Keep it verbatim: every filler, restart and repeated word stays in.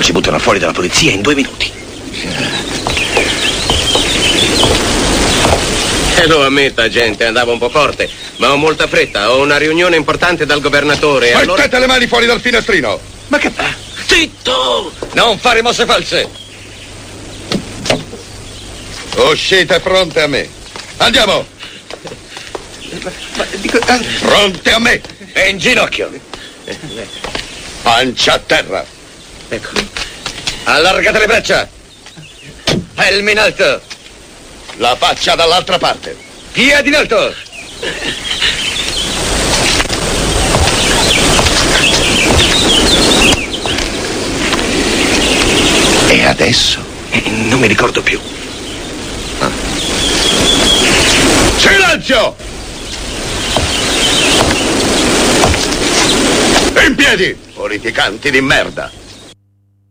ci buttano fuori dalla polizia in due minuti. E lo ammetta, gente, andavo un po' forte, ma ho molta fretta, ho una riunione importante dal governatore. Mettete allora... le mani fuori dal finestrino! Ma che fa? Zitto! Non fare mosse false! Uscite fronte a me. Andiamo! Ma, dico, ah... Fronte a me! E in ginocchio. Pancia a terra. Ecco. Allargate le braccia. Elmi in alto. La faccia dall'altra parte. Piedi in alto. E adesso? Eh, non mi ricordo più. Ah. Silenzio! In piedi, politicanti di merda.